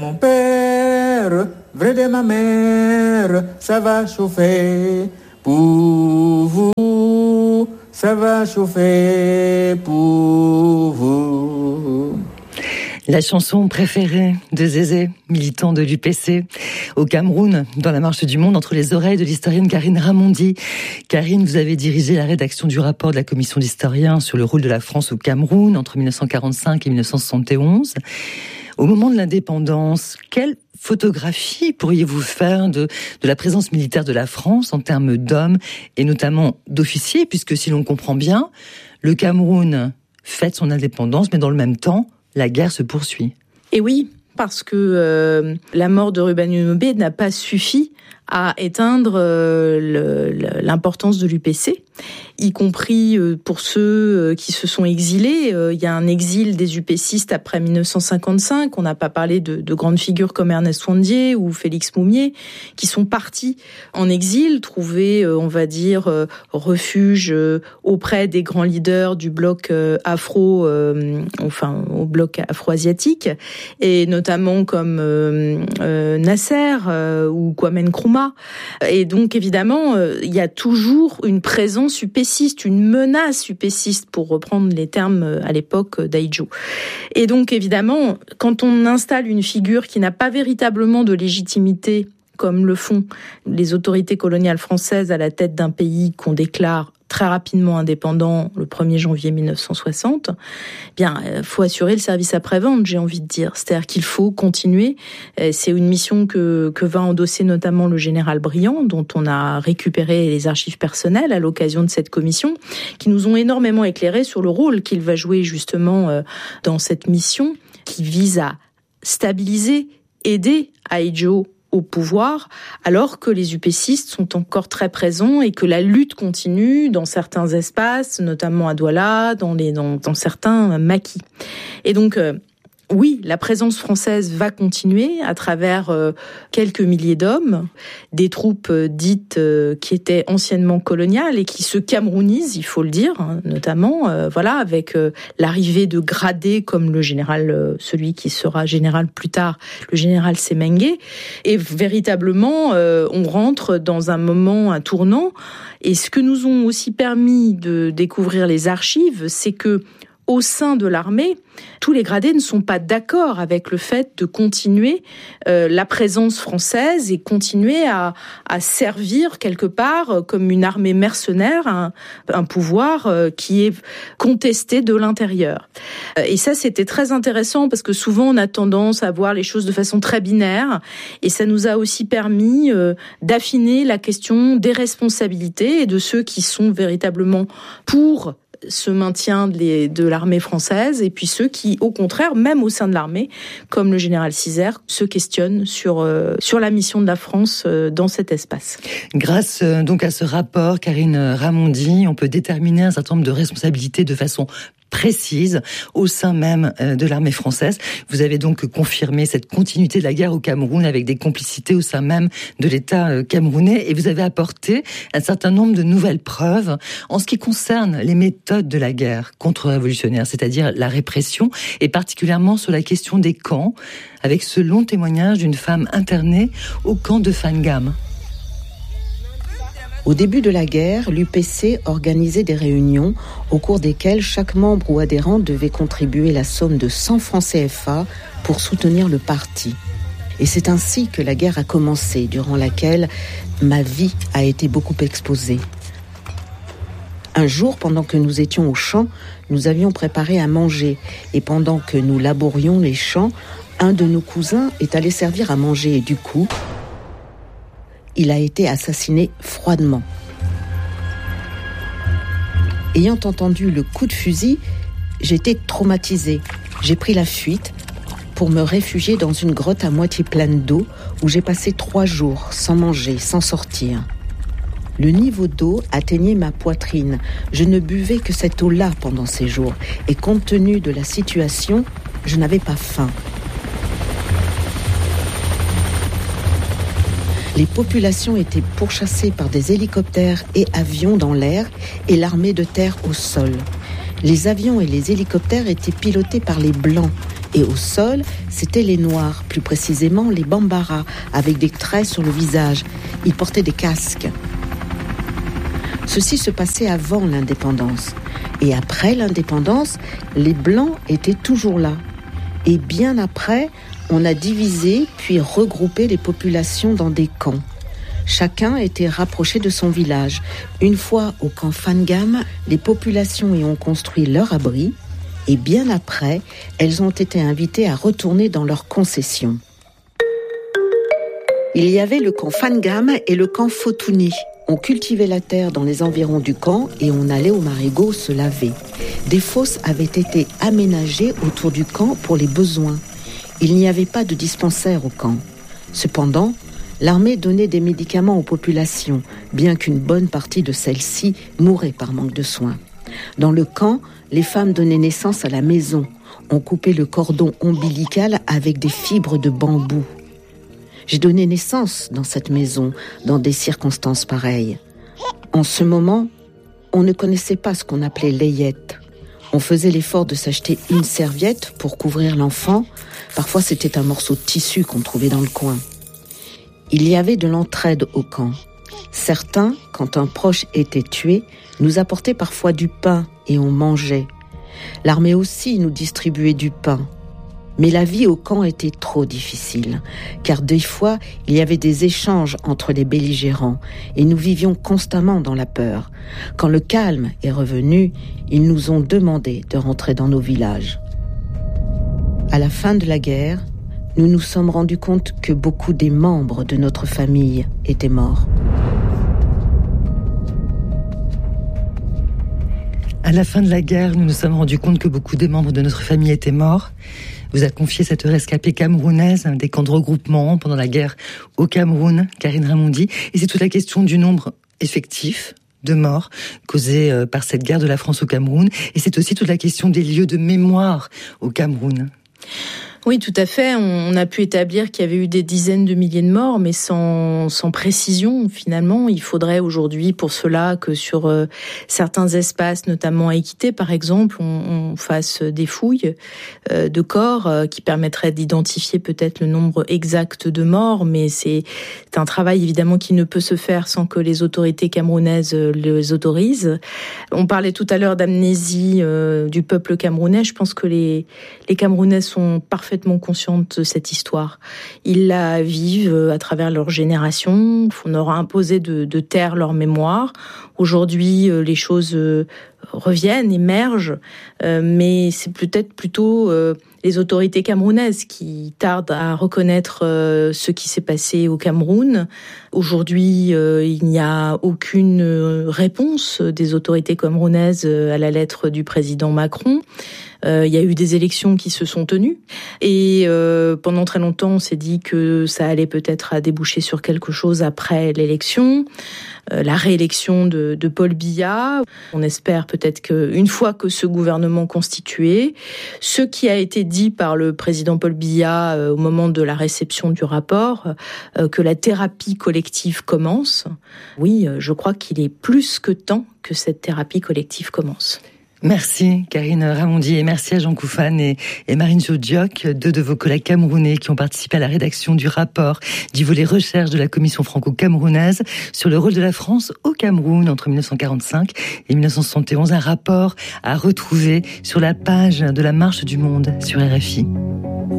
Mon père, vrai de ma mère, ça va chauffer pour vous, ça va chauffer pour vous. La chanson préférée de Zézé, militant de l'UPC, au Cameroun, dans la marche du monde, entre les oreilles de l'historienne Karine Ramondi. Karine, vous avez dirigé la rédaction du rapport de la commission d'historiens sur le rôle de la France au Cameroun entre 1945 et 1971. Au moment de l'indépendance, quelle photographie pourriez-vous faire de la présence militaire de la France en termes d'hommes et notamment d'officiers, puisque si l'on comprend bien, le Cameroun fête son indépendance, mais dans le même temps, la guerre se poursuit. Et oui, parce que la mort de Ruben Unobé n'a pas suffi à éteindre l'importance de l'UPC, y compris pour ceux qui se sont exilés. Il y a un exil des UPCistes après 1955. On n'a pas parlé de grandes figures comme Ernest Ouandié ou Félix Moumié, qui sont partis en exil, trouver, on va dire, refuge auprès des grands leaders du bloc au bloc afro-asiatique, et notamment comme Nasser ou Kwame Nkrumah. Et donc, évidemment, il y a toujours une présence upéciste, une menace upéciste, pour reprendre les termes à l'époque d'Ahidjo. Et donc, évidemment, quand on installe une figure qui n'a pas véritablement de légitimité, comme le font les autorités coloniales françaises à la tête d'un pays qu'on déclare très rapidement indépendant le 1er janvier 1960, bien, faut assurer le service après-vente, j'ai envie de dire. C'est-à-dire qu'il faut continuer. C'est une mission que va endosser notamment le général Briand, dont on a récupéré les archives personnelles à l'occasion de cette commission, qui nous ont énormément éclairé sur le rôle qu'il va jouer justement dans cette mission, qui vise à stabiliser, aider Ahidjo au pouvoir, alors que les UPCistes sont encore très présents et que la lutte continue dans certains espaces, notamment à Douala, dans certains maquis. Et donc, oui, la présence française va continuer à travers quelques milliers d'hommes, des troupes dites qui étaient anciennement coloniales et qui se camerounisent, il faut le dire, notamment, avec l'arrivée de gradés comme le général, celui qui sera général plus tard, le général Semengue. Et véritablement, on rentre dans un moment, un tournant. Et ce que nous ont aussi permis de découvrir les archives, c'est que au sein de l'armée, tous les gradés ne sont pas d'accord avec le fait de continuer la présence française et continuer à servir quelque part comme une armée mercenaire, un pouvoir qui est contesté de l'intérieur. Et ça, c'était très intéressant parce que souvent on a tendance à voir les choses de façon très binaire, et ça nous a aussi permis d'affiner la question des responsabilités et de ceux qui sont véritablement pour ce maintien de l'armée française, et puis ceux qui, au contraire, même au sein de l'armée, comme le général Cizère, se questionnent sur la mission de la France dans cet espace. Grâce donc à ce rapport, Karine Ramondi, on peut déterminer un certain nombre de responsabilités de façon précise au sein même de l'armée française. Vous avez donc confirmé cette continuité de la guerre au Cameroun avec des complicités au sein même de l'État camerounais, et vous avez apporté un certain nombre de nouvelles preuves en ce qui concerne les méthodes de la guerre contre-révolutionnaire, c'est-à-dire la répression, et particulièrement sur la question des camps, avec ce long témoignage d'une femme internée au camp de Fangam. Au début de la guerre, l'UPC organisait des réunions au cours desquelles chaque membre ou adhérent devait contribuer la somme de 100 francs CFA pour soutenir le parti. Et c'est ainsi que la guerre a commencé, durant laquelle ma vie a été beaucoup exposée. Un jour, pendant que nous étions au champ, nous avions préparé à manger. Et pendant que nous laborions les champs, un de nos cousins est allé servir à manger et du coup, il a été assassiné froidement. Ayant entendu le coup de fusil, j'étais traumatisée. J'ai pris la fuite pour me réfugier dans une grotte à moitié pleine d'eau où j'ai passé 3 jours sans manger, sans sortir. Le niveau d'eau atteignait ma poitrine. Je ne buvais que cette eau-là pendant ces jours. Et compte tenu de la situation, je n'avais pas faim. Les populations étaient pourchassées par des hélicoptères et avions dans l'air et l'armée de terre au sol. Les avions et les hélicoptères étaient pilotés par les Blancs Et au sol, c'étaient les Noirs, plus précisément les Bambara, avec des traits sur le visage. Ils portaient des casques. Ceci se passait avant l'indépendance. Et après l'indépendance, les Blancs étaient toujours là. Et bien après, on a divisé puis regroupé les populations dans des camps. Chacun était rapproché de son village. Une fois au camp Fangam, les populations y ont construit leur abri. Et bien après, elles ont été invitées à retourner dans leurs concessions. Il y avait le camp Fangam et le camp Fotouni. On cultivait la terre dans les environs du camp et on allait au marigot se laver. Des fosses avaient été aménagées autour du camp pour les besoins. Il n'y avait pas de dispensaire au camp. Cependant, l'armée donnait des médicaments aux populations, bien qu'une bonne partie de celles-ci mouraient par manque de soins. Dans le camp, les femmes donnaient naissance à la maison. On coupait le cordon ombilical avec des fibres de bambou. J'ai donné naissance dans cette maison, dans des circonstances pareilles. En ce moment, on ne connaissait pas ce qu'on appelait layette. On faisait l'effort de s'acheter une serviette pour couvrir l'enfant. Parfois, c'était un morceau de tissu qu'on trouvait dans le coin. Il y avait de l'entraide au camp. Certains, quand un proche était tué, nous apportaient parfois du pain et on mangeait. L'armée aussi nous distribuait du pain. Mais la vie au camp était trop difficile, car des fois, il y avait des échanges entre les belligérants et nous vivions constamment dans la peur. Quand le calme est revenu, ils nous ont demandé de rentrer dans nos villages. À la fin de la guerre, nous nous sommes rendus compte que beaucoup des membres de notre famille étaient morts. À la fin de la guerre, nous nous sommes rendus compte que beaucoup des membres de notre famille étaient morts. Vous a confié cette rescapée camerounaise des camps de regroupement pendant la guerre au Cameroun, Karine Raimondi. Et c'est toute la question du nombre effectif de morts causés par cette guerre de la France au Cameroun. Et c'est aussi toute la question des lieux de mémoire au Cameroun. Oui, tout à fait. On a pu établir qu'il y avait eu des dizaines de milliers de morts, mais sans précision, finalement. Il faudrait aujourd'hui, pour cela, que sur certains espaces, notamment à Équité, par exemple, on fasse des fouilles de corps qui permettraient d'identifier peut-être le nombre exact de morts, mais c'est un travail, évidemment, qui ne peut se faire sans que les autorités camerounaises les autorisent. On parlait tout à l'heure d'amnésie du peuple camerounais. Je pense que les Camerounais sont parfaitement conscientes de cette histoire. Ils la vivent à travers leur génération. On leur a imposé de taire leur mémoire. Aujourd'hui, les choses reviennent, émergent, mais c'est peut-être plutôt les autorités camerounaises qui tardent à reconnaître ce qui s'est passé au Cameroun. Aujourd'hui, il n'y a aucune réponse des autorités camerounaises à la lettre du président Macron. Il y a eu des élections qui se sont tenues et pendant très longtemps on s'est dit que ça allait peut-être déboucher sur quelque chose après l'élection, la réélection de Paul Biya. On espère peut-être qu'une fois que ce gouvernement constitué, ce qui a été dit par le président Paul Biya au moment de la réception du rapport, que la thérapie collective commence. Oui, je crois qu'il est plus que temps que cette thérapie collective commence. Merci Karine Raimondi et merci à Jean Koufane et Marine Jodiok, deux de vos collègues camerounais qui ont participé à la rédaction du rapport du volet recherche de la Commission franco-camerounaise sur le rôle de la France au Cameroun entre 1945 et 1971. Un rapport à retrouver sur la page de la Marche du Monde sur RFI.